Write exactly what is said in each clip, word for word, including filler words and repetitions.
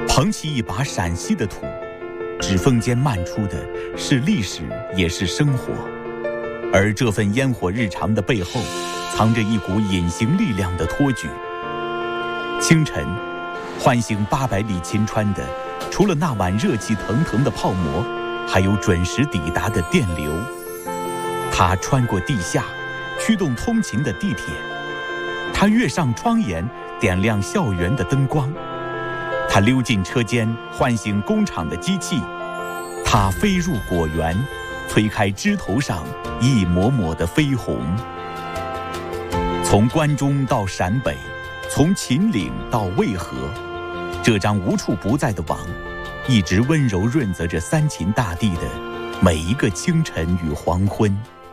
捧起一把陕西的土，指缝间漫出的是历史，也是生活。而这份烟火日常的背后，藏着一股隐形力量的托举。清晨，唤醒八百里秦川的，除了那碗热气腾腾的泡馍，还有准时抵达的电流。它穿过地下，驱动通勤的地铁；它跃上窗沿，点亮校园的灯光；它溜进车间，唤醒工厂的机器；它飞入果园，推开枝头上一抹抹的绯红。从关中到陕北，从秦岭到渭河，这张无处不在的网，一直温柔润泽着三秦大地的每一个清晨与黄昏。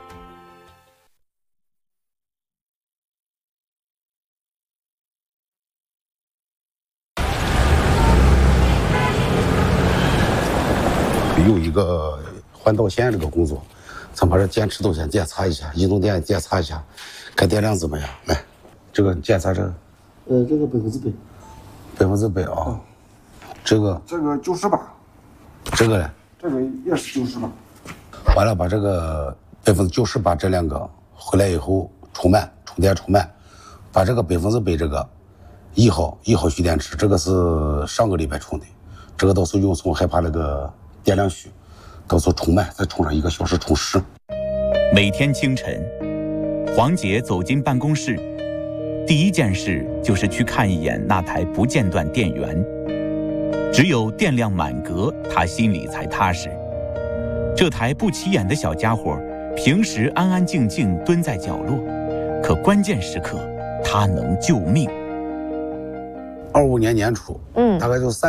有一个环道线这个工作，咱把这电池都先检查一下，移动电检查一下，看电量怎么样。来，这个检查这个， 呃，这个百分之百， 百分之百啊。嗯、这个这个九十八， 这个呢？ 这个也是九十八。 完了，把这个百分之九十八这两个回来以后充满，充电充满，把这个百分之百这个一号一号蓄电池，这个是上个礼拜充的，这个到时候用从害怕那个电量虚，到时候充满再充上一个小时充实。 每天清晨，黄姐走进办公室，第一件事就是去看一眼那台不间断电源。只有电量满格，她心里才踏实。这台不起眼的小家伙，平时安安静静蹲在角落，可关键时刻，它能救命。 二五年年初，嗯，大概就三。